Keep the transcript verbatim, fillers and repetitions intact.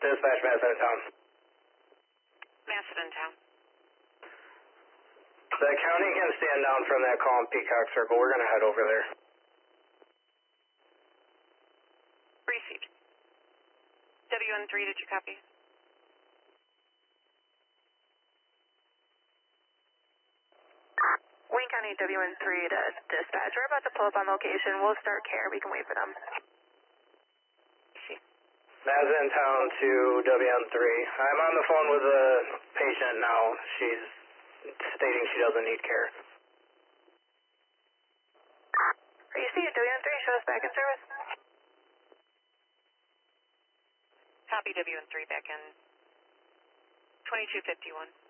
Dispatch, Macedon Town. Macedon Town. The county can stand down from that call in Peacock Circle. We're going to head over there. Received. W N three, did you copy? Wayne County W N three to dispatch. We're about to pull up on location. We'll start care. We can wait for them. Macedon Town to W N three. I'm on the phone with a patient now. She's stating she doesn't need care. Are you seeing W N three? Show us back in service. Copy W N three back in. twenty-two fifty-one.